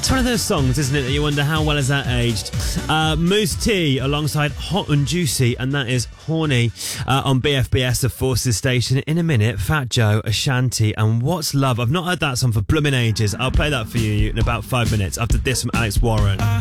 It's one of those songs, isn't it, that you wonder how well has that aged. Moose T alongside Hot and Juicy, and that is Horny on BFBS, the Forces Station. In a minute, Fat Joe, Ashanti, and What's Love. I've not heard that song for blooming ages. I'll play that for you in about 5 minutes after this from Alex Warren.